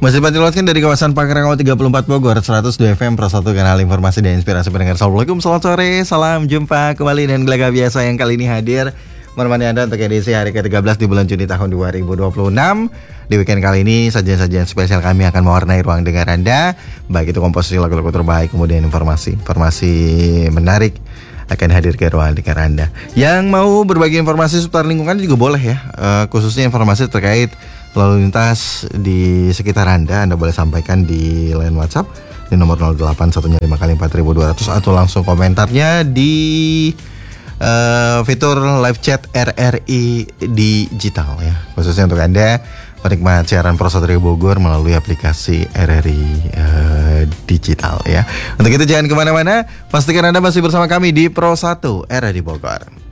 Masih dipancarkan dari kawasan Pangrango 34 Bogor, 102 FM, Pro 1 kanal informasi dan inspirasi pendengar. Assalamualaikum, selamat sore, salam jumpa kembali dengan Gelaga Biasa yang kali ini hadir menemani Anda untuk edisi hari ke-13 di bulan Juni tahun 2026. Di weekend kali ini sajian-sajian spesial kami akan mewarnai ruang dengar Anda, baik itu komposisi lagu-lagu terbaik, kemudian informasi menarik akan hadir ke ruang dengar Anda. Yang mau berbagi informasi seputar lingkungan juga boleh ya, khususnya informasi terkait lalu lintas di sekitar Anda boleh sampaikan di line WhatsApp di nomor 0815 atau langsung komentarnya di fitur live chat RRI Digital ya, khususnya untuk Anda penikmat siaran Pro 1 Bogor melalui aplikasi RRI Digital ya. Untuk itu jangan kemana-mana, pastikan Anda masih bersama kami di Pro 1 RRI Bogor.